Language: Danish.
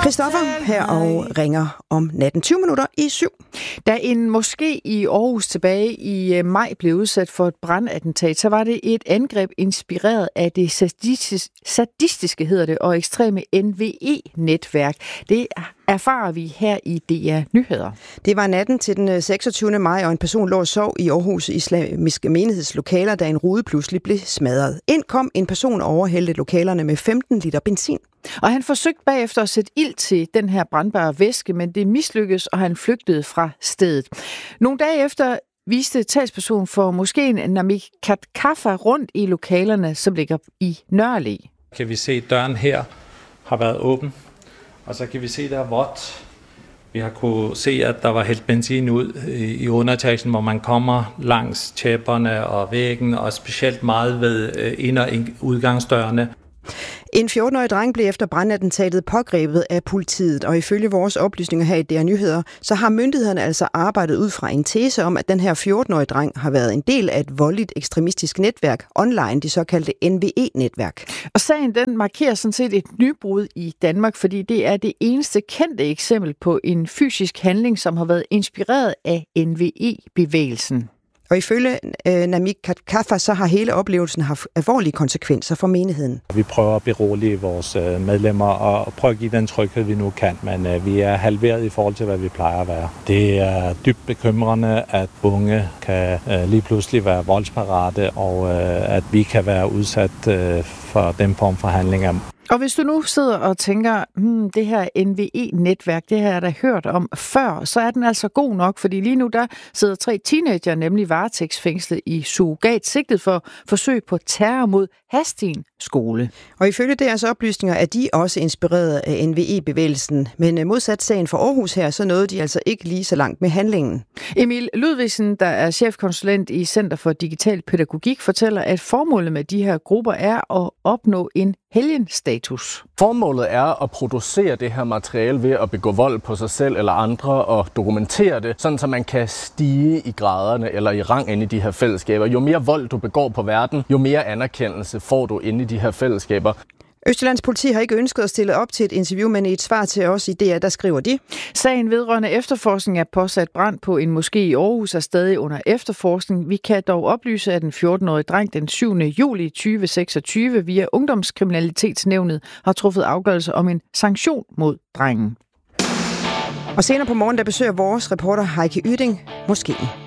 Christoffer her og ringer om natten 20 minutter i 7. Da en moské i Aarhus tilbage i maj blev udsat for et brandattentat, så var det et angreb inspireret af det sadistiske og ekstreme NVE-netværk. Det erfarer vi her i DR Nyheder. Det var natten til den 26. maj, og en person lå og sov i Aarhus Islamiske menighedslokaler, da en rude pludselig blev smadret. Ind kom en person og overhældte lokalerne med 15 liter benzin. Og han forsøgte bagefter at sætte ild til den her brandbare væske, men det mislykkedes, og han flygtede fra stedet. Nogle dage efter viste talsperson for moskéen Namik Kaffa rundt i lokalerne, som ligger i Nørre Allé. Kan vi se, at døren her har været åben, og så kan vi se, der er vådt. Vi har kunne se, at der var hældt benzin ud i underetagen, hvor man kommer langs tæpperne og væggen, og specielt meget ved ind- og udgangsdørene. En 14-årig dreng blev efter brandattentatet pågrebet af politiet, og ifølge vores oplysninger her i DR Nyheder, så har myndighederne altså arbejdet ud fra en tese om, at den her 14-årige dreng har været en del af et voldeligt ekstremistisk netværk online, det såkaldte NVE-netværk. Og sagen den markerer sådan set et nybrud i Danmark, fordi det er det eneste kendte eksempel på en fysisk handling, som har været inspireret af NVE-bevægelsen. Og ifølge Namik Kaffa, så har hele oplevelsen haft alvorlige konsekvenser for menigheden. Vi prøver at berolige vores medlemmer og prøve at give den tryghed, vi nu kan, men vi er halveret i forhold til, hvad vi plejer at være. Det er dybt bekymrende, at unge kan lige pludselig være voldsparate, og at vi kan være udsat for den form for handlinger. Og hvis du nu sidder og tænker, det her NVE-netværk, det har jeg da hørt om før, så er den altså god nok, fordi lige nu der sidder 3 teenager, nemlig varetægtsfængslet i surrogat, sigtet for forsøg på terror mod Hadsten skole. Og ifølge deres oplysninger er de også inspireret af NVE-bevægelsen, men modsat sagen for Aarhus her, så nåede de altså ikke lige så langt med handlingen. Emil Ludvigsen, der er chefkonsulent i Center for Digital Pædagogik, fortæller, at formålet med de her grupper er at opnå en helgenstatus. Formålet er at producere det her materiale ved at begå vold på sig selv eller andre og dokumentere det, sådan så man kan stige i graderne eller i rang inde i de her fællesskaber. Jo mere vold du begår på verden, jo mere anerkendelse får du inde i de her fællesskaber. Østjyllands politi har ikke ønsket at stille op til et interview, men i et svar til os i DR, der skriver de: Sagen vedrørende efterforskning af påsat brand på en moské i Aarhus er stadig under efterforskning. Vi kan dog oplyse, at den 14-årige dreng den 7. juli 2026 via Ungdomskriminalitetsnævnet har truffet afgørelse om en sanktion mod drengen. Og senere på morgen, der besøger vores reporter Heike Yding moskéen.